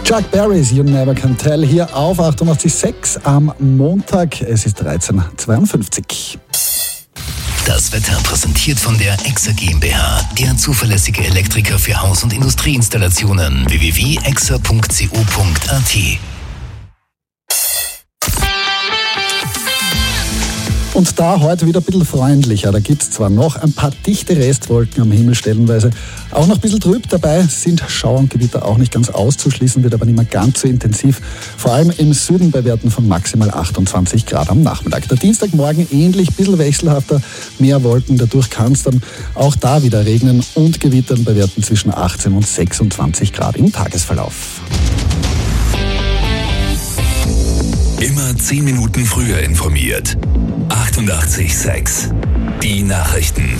Chuck Berry's You Never Can Tell hier auf 88.6 am Montag. Es ist 13.52. Das Wetter präsentiert von der EXA GmbH, der zuverlässige Elektriker für Haus- und Industrieinstallationen. www.exa.co.at. Und da heute wieder ein bisschen freundlicher. Da gibt es zwar noch ein paar dichte Restwolken am Himmel stellenweise, auch noch ein bisschen trüb dabei, sind Schauer und Gewitter auch nicht ganz auszuschließen, wird aber nicht mehr ganz so intensiv. Vor allem im Süden bei Werten von maximal 28 Grad am Nachmittag. Der Dienstagmorgen ähnlich, ein bisschen wechselhafter, mehr Wolken, dadurch kann es dann auch da wieder regnen und gewittern bei Werten zwischen 18 und 26 Grad im Tagesverlauf. Immer 10 Minuten früher informiert. 88.6 Die Nachrichten.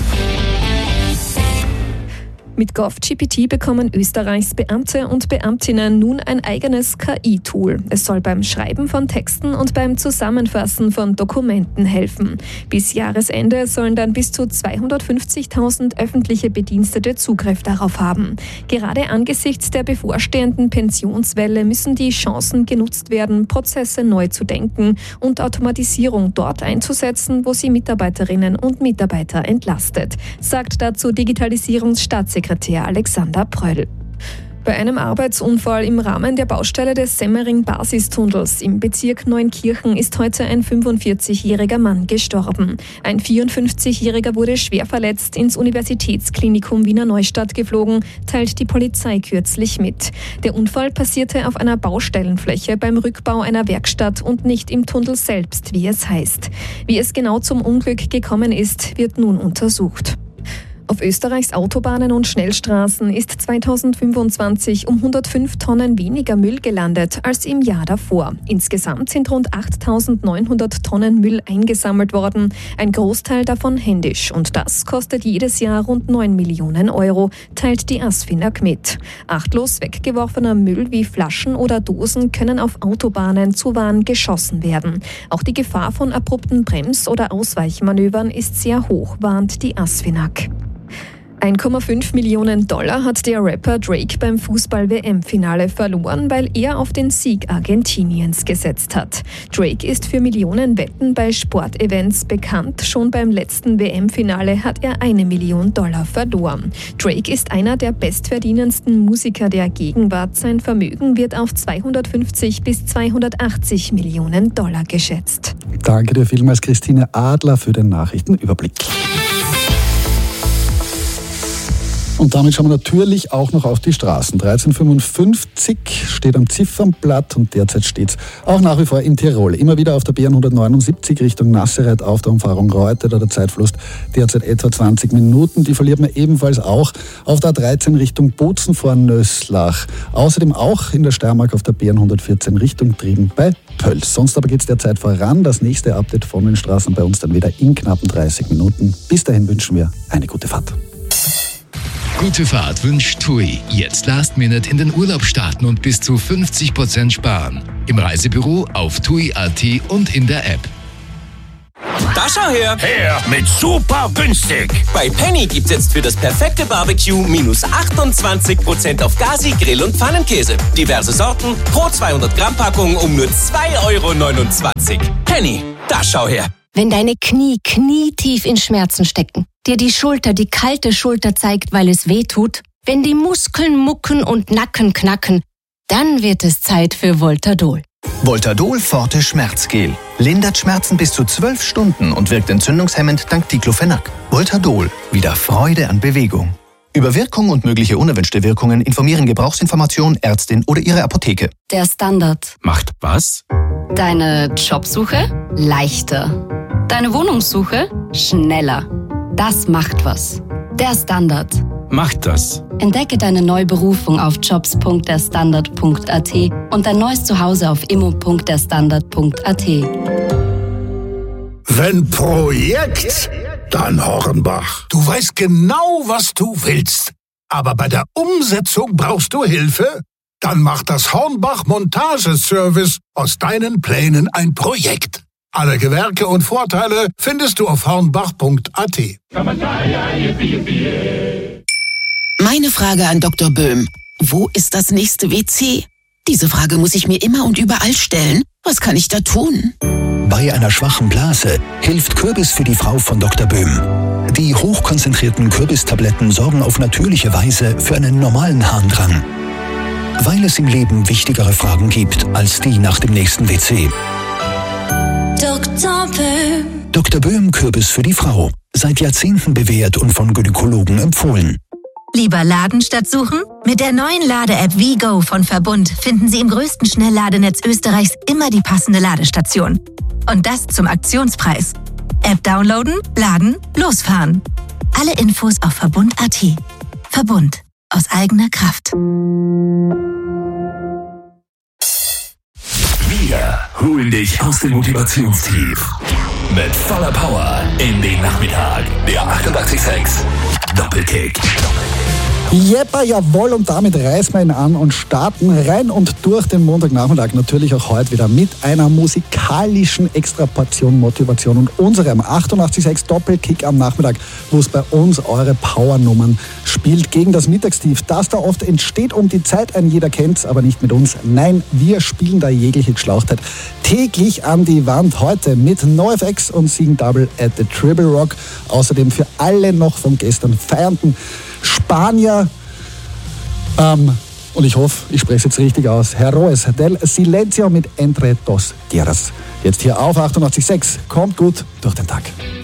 Mit GovGPT bekommen Österreichs Beamte und Beamtinnen nun ein eigenes KI-Tool. Es soll beim Schreiben von Texten und beim Zusammenfassen von Dokumenten helfen. Bis Jahresende sollen dann bis zu 250.000 öffentliche Bedienstete Zugriff darauf haben. Gerade angesichts der bevorstehenden Pensionswelle müssen die Chancen genutzt werden, Prozesse neu zu denken und Automatisierung dort einzusetzen, wo sie Mitarbeiterinnen und Mitarbeiter entlastet, sagt dazu Digitalisierungsstaatssekretär Alexander Pröll. Bei einem Arbeitsunfall im Rahmen der Baustelle des Semmering-Basistunnels im Bezirk Neunkirchen ist heute ein 45-jähriger Mann gestorben. Ein 54-jähriger wurde schwer verletzt ins Universitätsklinikum Wiener Neustadt geflogen, teilt die Polizei kürzlich mit. Der Unfall passierte auf einer Baustellenfläche beim Rückbau einer Werkstatt und nicht im Tunnel selbst, wie es heißt. Wie es genau zum Unglück gekommen ist, wird nun untersucht. Auf Österreichs Autobahnen und Schnellstraßen ist 2025 um 105 Tonnen weniger Müll gelandet als im Jahr davor. Insgesamt sind rund 8.900 Tonnen Müll eingesammelt worden, ein Großteil davon händisch. Und das kostet jedes Jahr rund 9 Millionen Euro, teilt die ASFINAG mit. Achtlos weggeworfener Müll wie Flaschen oder Dosen können auf Autobahnen zu Waren geschossen werden. Auch die Gefahr von abrupten Brems- oder Ausweichmanövern ist sehr hoch, warnt die ASFINAG. 1,5 Millionen $ hat der Rapper Drake beim Fußball-WM-Finale verloren, weil er auf den Sieg Argentiniens gesetzt hat. Drake ist für Millionenwetten bei Sportevents bekannt. Schon beim letzten WM-Finale hat er $1 Million verloren. Drake ist einer der bestverdienendsten Musiker der Gegenwart. Sein Vermögen wird auf 250 bis 280 Millionen $ geschätzt. Danke dir vielmals, Christine Adler, für den Nachrichtenüberblick. Und damit schauen wir natürlich auch noch auf die Straßen. 13.55 steht am Ziffernblatt und derzeit steht es auch nach wie vor in Tirol. Immer wieder auf der B179 Richtung Nassereit auf der Umfahrung Reute, da der Zeitverlust derzeit etwa 20 Minuten. Die verliert man ebenfalls auch auf der A13 Richtung Bozen vor Nöslach. Außerdem auch in der Steiermark auf der B114 Richtung Trieben bei Pölz. Sonst aber geht es derzeit voran. Das nächste Update von den Straßen bei uns dann wieder in knappen 30 Minuten. Bis dahin wünschen wir eine gute Fahrt. Gute Fahrt wünscht TUI. Jetzt Last Minute in den Urlaub starten und bis zu 50% sparen. Im Reisebüro, auf TUI.at und in der App. Da schau her! Her mit super günstig! Bei Penny gibt's jetzt für das perfekte Barbecue minus 28% auf Gazi, Grill und Pfannenkäse. Diverse Sorten pro 200 Gramm Packung um nur 2,29 €. Penny, da schau her! Wenn deine Knie knietief in Schmerzen stecken, dir die Schulter die kalte Schulter zeigt, weil es weh tut, wenn die Muskeln mucken und Nacken knacken, dann wird es Zeit für Voltadol. Voltadol Forte Schmerzgel. Lindert Schmerzen bis zu 12 Stunden und wirkt entzündungshemmend dank Diclofenac. Voltadol. Wieder Freude an Bewegung. Über Wirkung und mögliche unerwünschte Wirkungen informieren Gebrauchsinformation, Ärztin oder Ihre Apotheke. Der Standard. Macht was? Deine Jobsuche leichter. Deine Wohnungssuche schneller. Das macht was. Der Standard. Macht das. Entdecke deine Neuberufung auf jobs.derstandard.at und dein neues Zuhause auf immo.derstandard.at. Wenn Projekt, dann Hornbach. Du weißt genau, was du willst. Aber bei der Umsetzung brauchst du Hilfe? Dann macht das Hornbach Montageservice aus deinen Plänen ein Projekt. Alle Gewerke und Vorteile findest du auf hornbach.at. Meine Frage an Dr. Böhm. Wo ist das nächste WC? Diese Frage muss ich mir immer und überall stellen. Was kann ich da tun? Bei einer schwachen Blase hilft Kürbis für die Frau von Dr. Böhm. Die hochkonzentrierten Kürbistabletten sorgen auf natürliche Weise für einen normalen Harndrang. Weil es im Leben wichtigere Fragen gibt als die nach dem nächsten WC. Dr. Böhm. Dr. Böhm Kürbis für die Frau. Seit Jahrzehnten bewährt und von Gynäkologen empfohlen. Lieber laden statt suchen? Mit der neuen Lade-App WeGo von Verbund finden Sie im größten Schnellladenetz Österreichs immer die passende Ladestation. Und das zum Aktionspreis. App downloaden, laden, losfahren. Alle Infos auf Verbund.at. Verbund. Aus eigener Kraft. Wir holen dich aus dem Motivationstief. Mit voller Power in den Nachmittag. Der 88.6 Doppelkick. Jeppa, jawohl, und damit reißen wir ihn an und starten rein und durch den Montagnachmittag. Natürlich auch heute wieder mit einer musikalischen Extraportion Motivation und unserem 88.6 Doppelkick am Nachmittag, wo es bei uns eure Powernummern spielt gegen das Mittagstief, das da oft entsteht um die Zeit. Ein jeder kennt's, aber nicht mit uns. Nein, wir spielen da jegliche Geschlauchtheit täglich an die Wand. Heute mit NoFX und Siegen Double at the Triple Rock. Außerdem für alle noch von gestern feiernden Spanier, und ich hoffe, ich spreche es jetzt richtig aus, Heroes del Silencio mit Entre dos Tierras. Jetzt hier auf 88.6. Kommt gut durch den Tag.